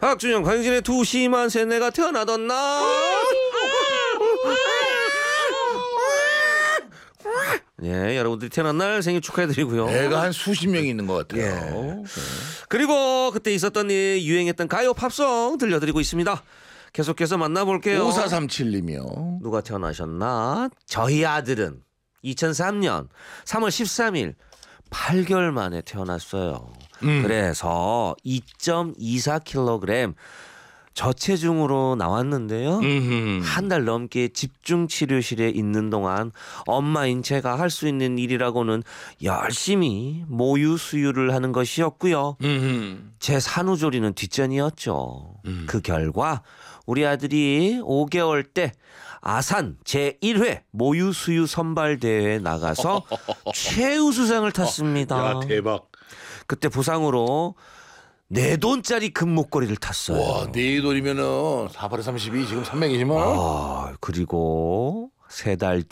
박준영 강진의 두 심한 새내가 태어나던 날. 예, 여러분들이 태어난 날 생일 축하해드리고요. 애가 한 수십 명이 있는 것 같아요. 예. 그리고 그때 있었던 일, 유행했던 가요 팝송 들려드리고 있습니다. 계속해서 만나볼게요. 5437님이요. 누가 태어나셨나? 저희 아들은 2003년 3월 13일 8개월 만에 태어났어요. 그래서 2.24kg 저체중으로 나왔는데요. 한 달 넘게 집중치료실에 있는 동안 엄마인 제가 할 수 있는 일이라고는 열심히 모유 수유를 하는 것이었고요. 제 산후조리는 뒷전이었죠. 그 결과 우리 아들이 5개월 때 아산 제1회 모유 수유 선발대회에 나가서 최우수상을 탔습니다. 야, 대박. 그때 부상으로 4돈짜리 금목걸이를 탔어요. 와, 네 돈이면은 4, 8, 32 지금 300이지만. 그리고 3달